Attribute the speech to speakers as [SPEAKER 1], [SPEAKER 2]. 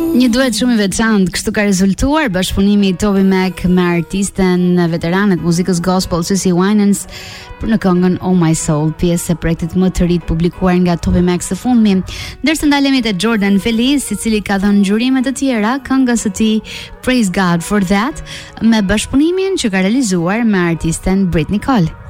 [SPEAKER 1] Një duet shumë i veçantë, kështu ka rezultuar bashkëpunimi i Toby Mac me artisten veteranet muzikës gospel CeCe Winans për në këngën Oh My Soul, pjesë e projektit më të ri publikuar nga Toby Mac së fundmi. Ndërsa ndalemi te Jordan Feliz, i cili ka dhënë ngjyrime të tjera këngës së tij Praise God for That, me bashkëpunimin që ka realizuar me artisten Britney Cole.